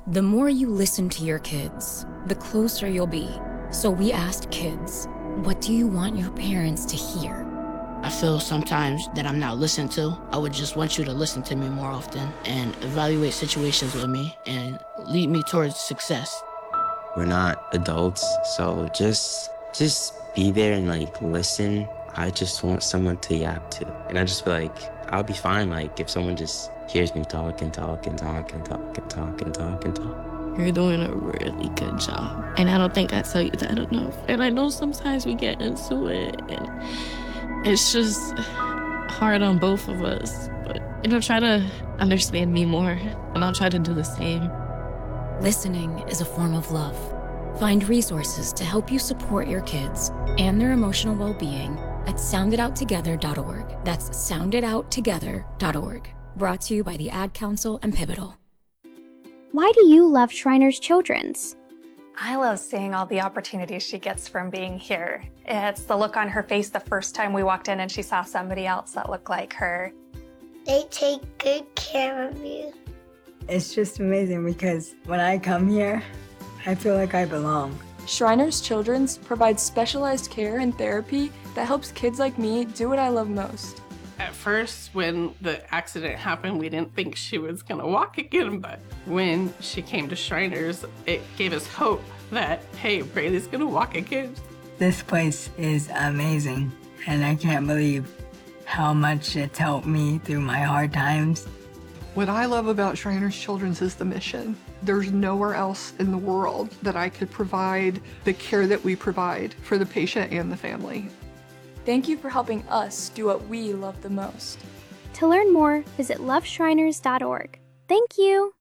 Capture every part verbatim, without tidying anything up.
The more you listen to your kids, the closer you'll be. So we asked kids, what do you want your parents to hear? I feel sometimes that I'm not listened to. I would just want you to listen to me more often and evaluate situations with me and lead me towards success. We're not adults, so just just be there and like listen. I just want someone to yap to. And I just feel like I'll be fine like if someone just hears me talk and talk and talk and talk and talk and talk and talk. You're doing a really good job. And I don't think I tell you that enough. And I know sometimes we get into it and it's just hard on both of us. But, you know, try to understand me more and I'll try to do the same. Listening is a form of love. Find resources to help you support your kids and their emotional well-being at sound it out together dot org. That's sound it out together dot org. Brought to you by the Ad Council and Pivotal. Why do you love Shriners Children's? I love seeing all the opportunities she gets from being here. It's the look on her face the first time we walked in and she saw somebody else that looked like her. They take good care of you. It's just amazing because when I come here, I feel like I belong. Shriners Children's provides specialized care and therapy that helps kids like me do what I love most. At first, when the accident happened, we didn't think she was gonna walk again, but when she came to Shriners, it gave us hope that, hey, Braylee's gonna walk again. This place is amazing, and I can't believe how much it's helped me through my hard times. What I love about Shriners Children's is the mission. There's nowhere else in the world that I could provide the care that we provide for the patient and the family. Thank you for helping us do what we love the most. To learn more, visit love shriners dot org. Thank you.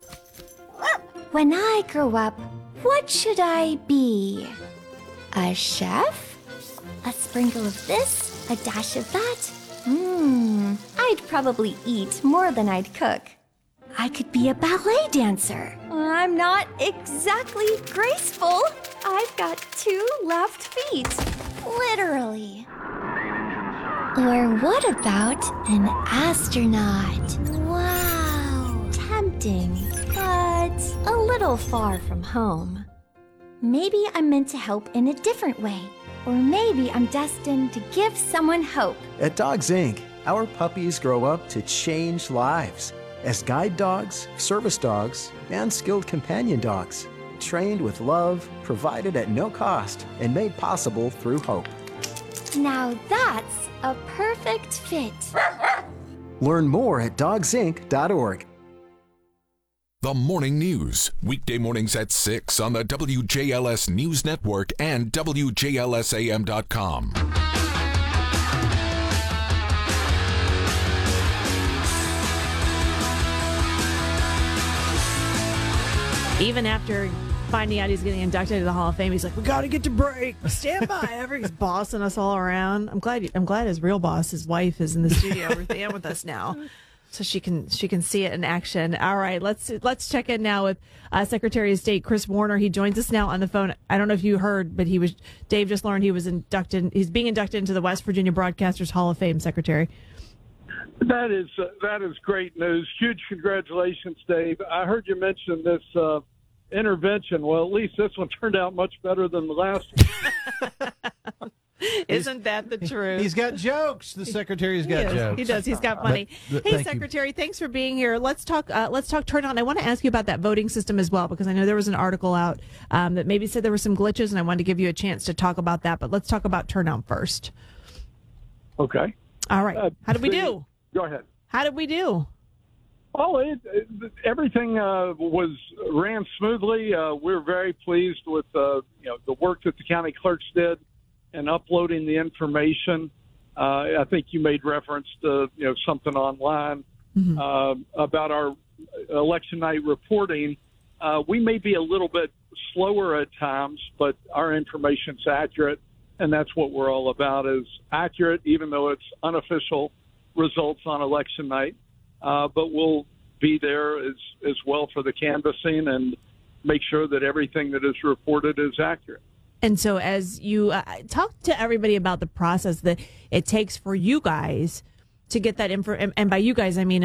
When I grow up, what should I be? A chef? A sprinkle of this, a dash of that? Hmm, I'd probably eat more than I'd cook. I could be a ballet dancer. I'm not exactly graceful. I've got two left feet, literally. Or what about an astronaut? Wow, tempting, but a little far from home. Maybe I'm meant to help in a different way. Or maybe I'm destined to give someone hope. At Dogs Incorporated, our puppies grow up to change lives as guide dogs, service dogs, and skilled companion dogs, trained with love, provided at no cost, and made possible through hope. Now that's a perfect fit. Learn more at dogs inc dot org. The Morning News, weekday mornings at six on the W J L S News Network and W J L S A M dot com. Even after finding out he's getting inducted into the Hall of Fame, he's like, "We got to get to break. Stand by." Everybody's bossing us all around. I'm glad. I'm glad his real boss, his wife, is in the studio Ruth Ann with us now, so she can she can see it in action. All right, let's let's check in now with uh, Secretary of State Chris Warner. He joins us now on the phone. I don't know if you heard, but he was Dave just learned he was inducted. He's being inducted into the West Virginia Broadcasters Hall of Fame. Secretary. That is uh, that is great news. Huge congratulations, Dave. I heard you mention this uh, intervention. Well, at least this one turned out much better than the last one. Isn't that the truth? He's got jokes. The secretary's got he jokes. He does. He's got funny. But, but, hey, thank Secretary, you. Thanks for being here. Let's talk. Uh, let's talk turnout. I want to ask you about that voting system as well, because I know there was an article out um, that maybe said there were some glitches, and I wanted to give you a chance to talk about that. But let's talk about turnout first. Okay. All right. Uh, How did we do? Go ahead. How did we do? Oh, it, it, everything uh, was ran smoothly. Uh, we're very pleased with uh, you know the work that the county clerks did in uploading the information. Uh, I think you made reference to you know something online mm-hmm. uh, about our election night reporting. Uh, we may be a little bit slower at times, but our information's accurate, and that's what we're all about, is accurate, even though it's unofficial results on election night. Uh, but we'll be there as, as well for the canvassing and make sure that everything that is reported is accurate. And so as you uh, talk to everybody about the process that it takes for you guys to get that info, and, and by you guys, I mean